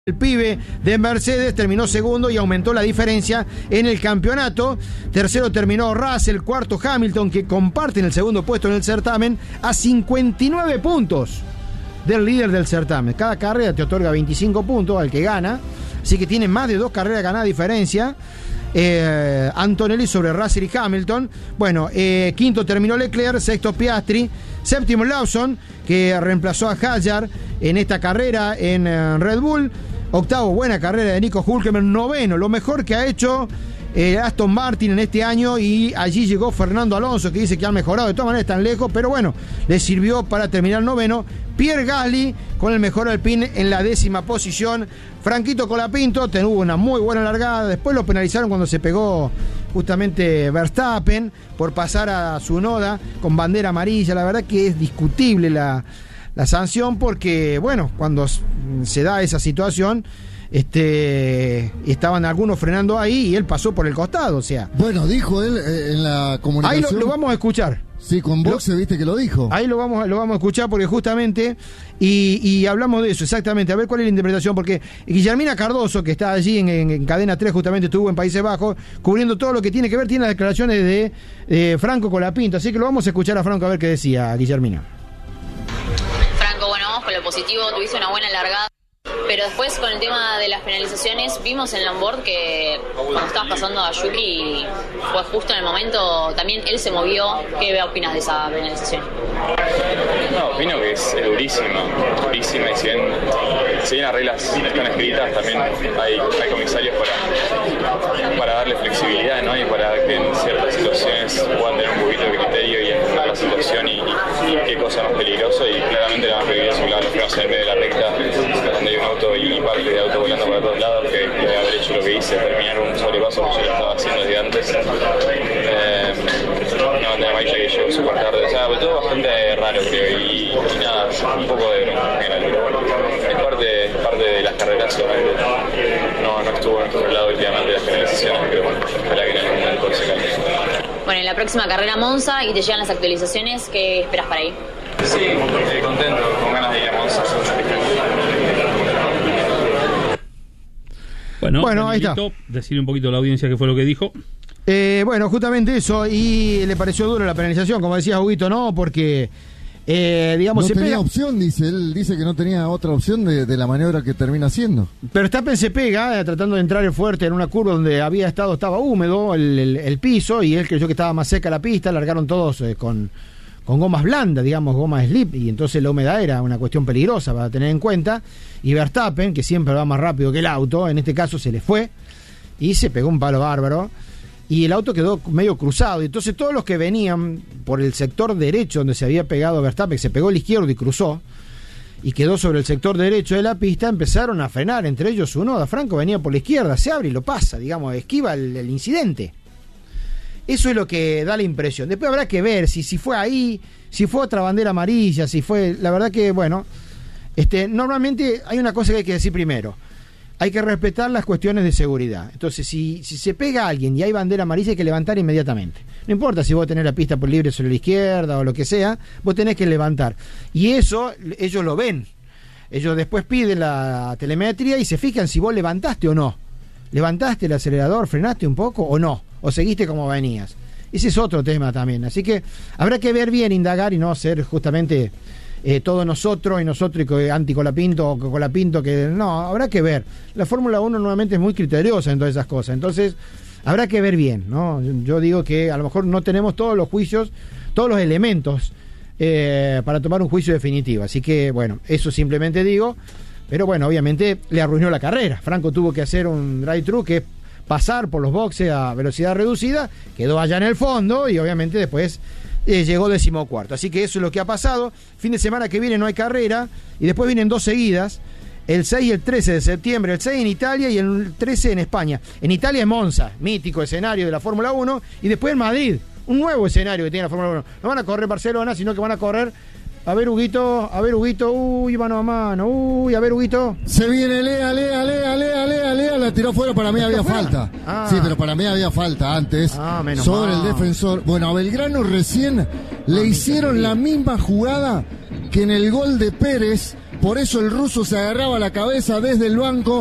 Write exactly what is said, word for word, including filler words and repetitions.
El pibe de Mercedes terminó segundo y aumentó la diferencia en el campeonato. Tercero terminó Russell, cuarto Hamilton, que comparten el segundo puesto en el certamen a cincuenta y nueve puntos del líder del certamen. Cada carrera te otorga veinticinco puntos al que gana, así que tiene más de dos carreras ganadas diferencia. Eh, Antonelli sobre Russell y Hamilton. Bueno, eh, quinto terminó Leclerc, sexto Piastri, séptimo Lawson, que reemplazó a Hadjar en esta carrera en eh, Red Bull. Octavo, buena carrera de Nico Hülkenberg. Noveno, lo mejor que ha hecho eh, Aston Martin en este año, y allí llegó Fernando Alonso, que dice que han mejorado, de todas maneras están lejos, pero bueno, le sirvió para terminar noveno. Pierre Gasly con el mejor Alpine en la décima posición. Franquito Colapinto tuvo una muy buena largada, después lo penalizaron cuando se pegó justamente Verstappen por pasar a Tsunoda con bandera amarilla. La verdad que es discutible la, la sanción, porque bueno, cuando se da esa situación, este estaban algunos frenando ahí y él pasó por el costado, o sea. Bueno, dijo él eh, en la comunicación. Ahí lo, lo vamos a escuchar. Sí, con Boxe, viste que lo dijo. Ahí lo vamos, lo vamos a escuchar, porque justamente, y, y hablamos de eso, exactamente, a ver cuál es la interpretación, porque Guillermina Cardoso, que está allí en, en, en Cadena tres, justamente estuvo en Países Bajos, cubriendo todo lo que tiene que ver, tiene las declaraciones de eh, Franco Colapinto, así que lo vamos a escuchar a Franco a ver qué decía Guillermina. Franco, bueno, vamos con lo positivo, tuviste una buena largada. Pero después, con el tema de las penalizaciones, vimos en Lombard que cuando estabas pasando a Yuki fue justo en el momento, también él se movió. ¿Qué opinas de esa penalización? No, opino que es durísima, durísima, y si bien, si bien las reglas están escritas, también hay, hay comisarios para, para darle flexibilidad, ¿no? Y para que en ciertas situaciones puedan tener un poquito de criterio y entender la situación y, y qué cosa más peligrosa, y claramente la más peligrosa, claro, los frenos en medio de la recta, donde hay un auto y parte de auto volando para todos lados, que debe haber hecho lo que hice, terminar un sobrepaso, como yo lo estaba haciendo desde antes. Eh, una bandera amarilla que llegó súper tarde, o sea, todo bastante raro, creo, y, y nada, un poco de bronca en general, pero bueno, es parte, parte de las carreras, obviamente no, no estuvo en nuestro lado últimamente las penalizaciones, pero bueno, ojalá que en algún momento se cambie. Bueno, en la próxima carrera Monza y te llegan las actualizaciones, ¿qué esperas para ahí? Sí, eh, contento, con ganas de ir a Monza. Bueno, bueno, ahí está. Decir un poquito a la audiencia qué fue lo que dijo. Eh, bueno, justamente eso, y le pareció duro la penalización, como decía Huguito, ¿no? Porque, eh, digamos, no se tenía pega... opción, dice, él dice que no tenía otra opción de, de la maniobra que termina haciendo. Pero Verstappen se pega, eh, tratando de entrar fuerte en una curva donde había estado, estaba húmedo el, el, el piso, y él creyó que estaba más seca la pista, largaron todos eh, con... con gomas blandas, digamos, gomas slip, y entonces la humedad era una cuestión peligrosa para tener en cuenta, y Verstappen, que siempre va más rápido que el auto, en este caso se le fue, y se pegó un palo bárbaro, y el auto quedó medio cruzado, y entonces todos los que venían por el sector derecho donde se había pegado Verstappen, que se pegó el izquierdo y cruzó, y quedó sobre el sector derecho de la pista, empezaron a frenar, entre ellos Tsunoda. Franco venía por la izquierda, se abre y lo pasa, digamos, esquiva el, el incidente. Eso es lo que da la impresión. Después habrá que ver si, si fue ahí, si fue otra bandera amarilla, si fue... La verdad que, bueno, este, normalmente hay una cosa que hay que decir primero. Hay que respetar las cuestiones de seguridad. Entonces, si, si se pega a alguien y hay bandera amarilla, hay que levantar inmediatamente. No importa si vos tenés la pista por libre sobre la izquierda o lo que sea, vos tenés que levantar. Y eso ellos lo ven. Ellos después piden la telemetría y se fijan si vos levantaste o no. ¿Levantaste el acelerador, frenaste un poco o no? ¿O seguiste como venías? Ese es otro tema también. Así que habrá que ver bien, indagar, y no ser justamente eh, todos nosotros y nosotros y anti-Colapinto o Colapinto, que no, habrá que ver. La Fórmula uno nuevamente es muy criteriosa en todas esas cosas. Entonces habrá que ver bien, ¿no? Yo digo que a lo mejor no tenemos todos los juicios, todos los elementos eh, para tomar un juicio definitivo. Así que, bueno, eso simplemente digo. Pero bueno, obviamente le arruinó la carrera. Franco tuvo que hacer un drive-thru, que es pasar por los boxes a velocidad reducida, quedó allá en el fondo y obviamente después eh, llegó decimocuarto. Así que eso es lo que ha pasado. Fin de semana que viene no hay carrera, y después vienen dos seguidas, el seis y el trece de septiembre, el seis en Italia y el trece en España. En Italia es Monza, mítico escenario de la Fórmula uno, y después en Madrid, un nuevo escenario que tiene la Fórmula uno. No van a correr Barcelona, sino que van a correr... A ver, Huguito, a ver, Huguito, uy, mano a mano, uy, a ver, Huguito. Se viene Lea, Lea, Lea, Lea, Lea, Lea, la tiró fuera, para mí había fuera? falta. Ah. Sí, pero para mí había falta antes. Ah, menos sobre mal. el defensor. Bueno, a Belgrano recién le hicieron la misma jugada que en el gol de Pérez Por eso el ruso se agarraba la cabeza desde el banco.